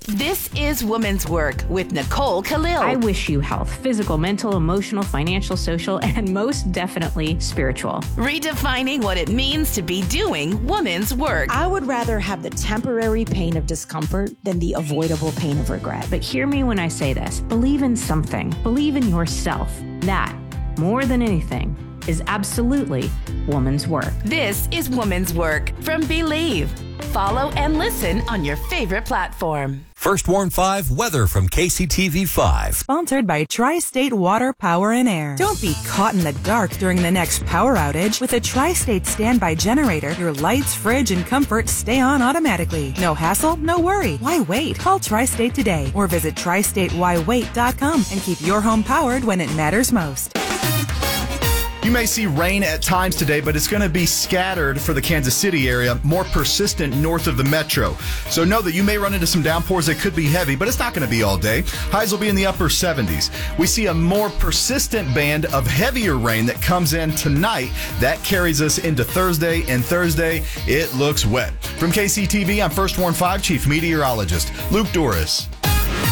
This is Woman's Work with Nicole Khalil. I wish you health, physical, mental, emotional, financial, social, and most definitely spiritual. Redefining what it means to be doing woman's work. I would rather have the temporary pain of discomfort than the avoidable pain of regret. But hear me when I say this. Believe in something. Believe in yourself. That, more than anything, is absolutely woman's work. This is Woman's Work from Believe. Follow and listen on your favorite platform. First Warn 5 weather from KCTV 5. Sponsored by Tri-State Water, Power, and Air. Don't be caught in the dark during the next power outage. With a Tri-State standby generator, your lights, fridge, and comfort stay on automatically. No hassle, no worry. Why wait? Call Tri-State today or visit tristatewhywait.com and keep your home powered when it matters most. You may see rain at times today, but it's going to be scattered for the Kansas City area, more persistent north of the metro. So know that you may run into some downpours that could be heavy, but it's not going to be all day. Highs will be in the upper 70s. We see a more persistent band of heavier rain that comes in tonight. That carries us into Thursday, and Thursday, it looks wet. From KCTV, I'm First Warn 5 Chief Meteorologist Luke Doris.